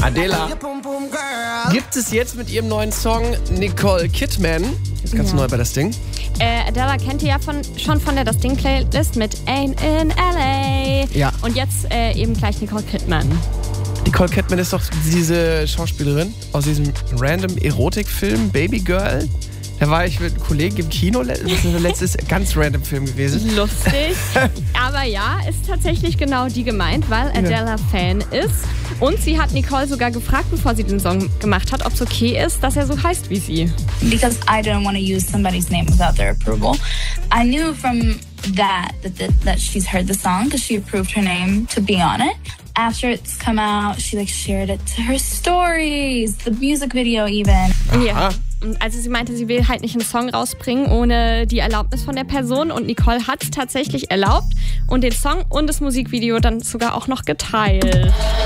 Adela gibt es jetzt mit ihrem neuen Song Nicole Kidman. Ist ganz neu bei das Ding. Adela kennt ihr ja schon von der Das Ding-Playlist mit Ain't in L.A. Ja. Und jetzt eben gleich Nicole Kidman. Nicole Kidman ist doch diese Schauspielerin aus diesem random Erotikfilm Baby Girl. Da war ich mit einem Kollegen im Kino, das ist der letzte ganz random Film gewesen. Lustig. Aber ja, ist tatsächlich genau die gemeint, weil Adela Fan ist. Und sie hat Nicole sogar gefragt, bevor sie den Song gemacht hat, ob es okay ist, dass er so heißt wie sie. Because I didn't want to use somebody's name without their approval. I knew from that she's heard the song because she approved her name to be on it. After it's come out, she shared it to her stories, the music video even. Ja. Also sie meinte, sie will halt nicht einen Song rausbringen ohne die Erlaubnis von der Person. Und Nicole hat es tatsächlich erlaubt und den Song und das Musikvideo dann sogar auch noch geteilt.